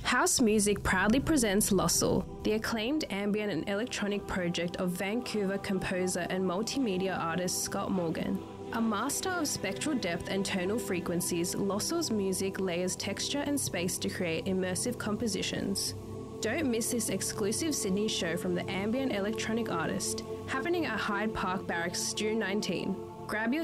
House Music proudly presents Lossel, the acclaimed ambient and electronic project of Vancouver composer and multimedia artist Scott Morgan. A master of spectral depth and tonal frequencies, Lossel's music layers texture and space to create immersive compositions. Don't miss this exclusive Sydney show from the ambient electronic artist, happening at Hyde Park Barracks June 19. Grab your